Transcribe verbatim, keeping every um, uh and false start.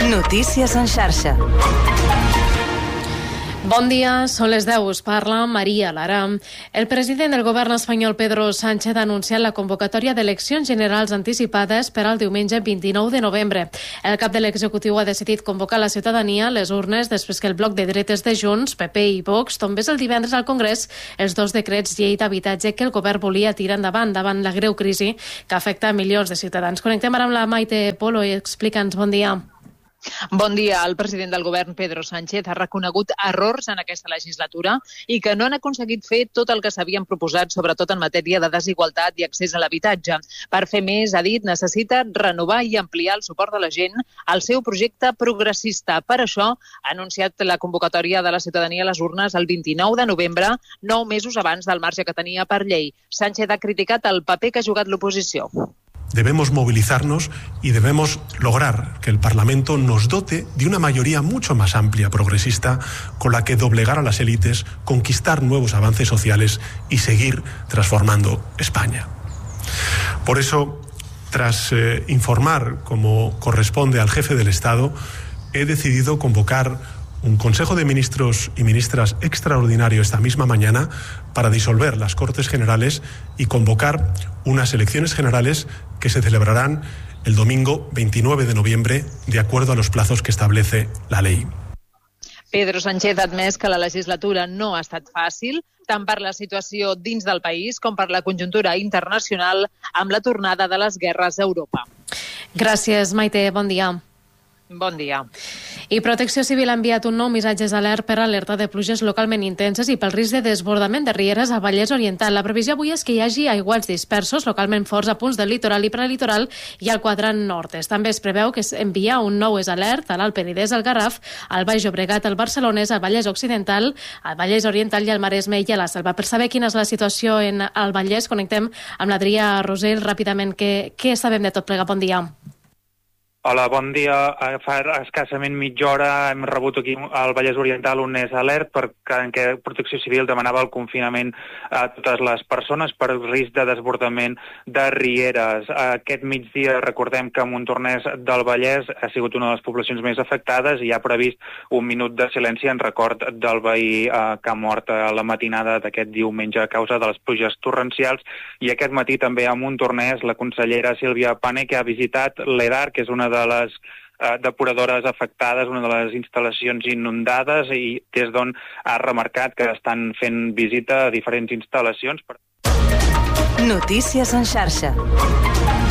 Notícies en xarxa. Bon dia, són les deu, us parla Maria Lara. El president del govern espanyol, Pedro Sánchez, ha anunciat la convocatòria d'eleccions generals anticipades per al diumenge vint-i-nou de novembre. El cap de l'executiu ha decidit convocar la ciutadania a les urnes després que el bloc de dretes de Junts, P P i Vox, tombés el divendres al Congrés els dos decrets llei d'habitatge que el govern volia tirar endavant davant la greu crisi que afecta a milions de ciutadans. Connectem ara amb la Maite Polo i explica'ns. Bon dia. Bon dia. El president del govern, Pedro Sánchez, ha reconegut errors en aquesta legislatura i que no han aconseguit fer tot el que s'havien proposat, sobretot en matèria de desigualtat i accés a l'habitatge. Per fer més, ha dit, necessita renovar i ampliar el suport de la gent al seu projecte progressista. Per això ha anunciat la convocatòria de la ciutadania a les urnes el vint-i-nou de novembre, nou mesos abans del marge que tenia per llei. Sánchez ha criticat el paper que ha jugat l'oposició. Debemos movilizarnos y debemos lograr que el Parlamento nos dote de una mayoría mucho más amplia, progresista, con la que doblegar a las élites, conquistar nuevos avances sociales y seguir transformando España. Por eso, tras eh, informar, como corresponde al jefe del Estado, he decidido convocar un Consejo de Ministros y Ministras extraordinario esta misma mañana para disolver las Cortes Generales y convocar unas elecciones generales que se celebrarán el domingo veintinueve de noviembre, de acuerdo a los plazos que establece la ley. Pedro Sánchez ha admès que la legislatura no ha estat fàcil, tant per la situació dins del país com per la conjuntura internacional amb la tornada de les guerres a Europa. Gràcies, Maite. Bon dia. Bon dia. I Protecció Civil ha enviat un nou missatge d'alert per alerta de pluges localment intenses i pel risc de desbordament de rieres a Vallès Oriental. La previsió avui és que hi hagi aiguats dispersos localment forts a punts del litoral i prelitoral i al quadrant nord-est. També es preveu que s'envia un nou alert a l'Alt Penedès, al Garraf, al Baix Llobregat, al Barcelonès, al Vallès Occidental, al Vallès Oriental i al Maresme i a la Selva. Per saber quina és la situació en el Vallès, connectem amb l'Adrià Rosell ràpidament. Què, què sabem de tot plegat? Bon dia. Hola, bon dia. Fa escassament mitja hora hem rebut aquí al Vallès Oriental un és alert perquè en què Protecció Civil demanava el confinament a totes les persones per risc de desbordament de rieres. Aquest migdia recordem que Montornès del Vallès ha sigut una de les poblacions més afectades i ha previst un minut de silenci en record del veí que ha mort a la matinada d'aquest diumenge a causa de les pluges torrencials. I aquest matí també a Montornès la consellera Sílvia Pané, que ha visitat l'EDAR, que és una de les eh, depuradores afectades, una de les instal·lacions inundades, i des d'on ha remarcat que estan fent visita a diferents instal·lacions. Notícies en xarxa.